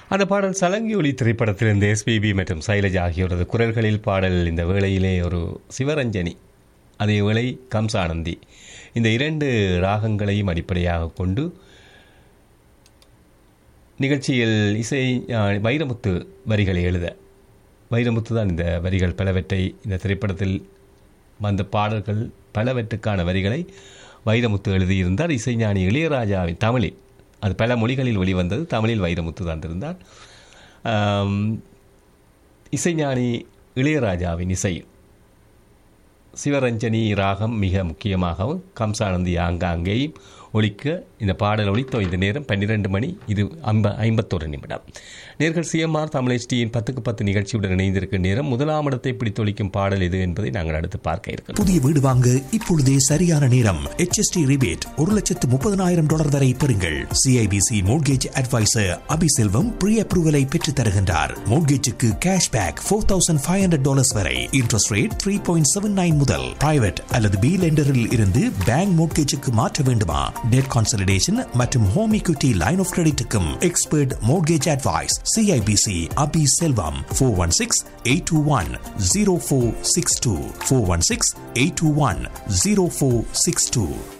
அந்த பாடல் சலங்கி ஒளி திரைப்படத்திலிருந்து எஸ்பிபி மற்றும் சைலஜா ஆகியோரது குரல்களில் பாடல். இந்த வேளையிலே ஒரு சிவரஞ்சனி, அதே வேளை கம்சானந்தி, இந்த இரண்டு ராகங்களையும் அடிப்படையாக கொண்டு நிகழ்ச்சியில் இசை வைரமுத்து வரிகளை எழுத, வைரமுத்து தான் இந்த வரிகள் பலவற்றை, இந்த திரைப்படத்தில் வந்த பாடல்கள் பலவற்றுக்கான வரிகளை வைரமுத்து எழுதியிருந்தார். இசைஞானி இளையராஜாவின் தமிழில், அது பல மொழிகளில் வெளிவந்தது, தமிழில் வைரமுத்து தந்திருந்தார். இசைஞானி இளையராஜாவின் இசையில் சிவரஞ்சனி ராகம் மிக முக்கியமாகவும் கம்சானந்தி ஆங்காங்கேயும் ஒலிக்க இந்த பாடல் ஒலித்தோம். இந்த நேரம் 12 மணி 51 நிமிடம். நேர்கள் சிஎம்ஆர் தமிழ் HDயின் 10க்கு 10 நிகழ்ச்சியுடன் இணைந்திருக்கும் நேரம். முதலாம் இடத்தை பிடித்தொழிக்கும் பாடல் எது என்பதை நாங்கள் அடுத்து பார்க்க இருக்கிறோம். புதிய வீடு வாங்க இப்பொழுதே சரியான நேரம். HST ரிபேட் $1,30,000 வரை பெறுங்கள். CIBC mortgage advisor Abiselvam pre அப்ரூவலை பெற்றுத் தருகின்றார். மோட்கேஜுக்கு கேஷ்பேக் $4,500 வரை. இன்ட்ரெஸ்ட் ரேட் 3.79 முதல். பிரைவேட் அல்லது பி லெண்டரில் இருந்து பேங்க் மோட்கேஜுக்கு மாற்ற வேண்டுமா? டெட் கான்சல்டேஷன் மற்றும் home equity line of கிரெடிட்டுக்கும் expert mortgage advice. CIBC Abhi Selvam 416-821-0462 416-821-0462.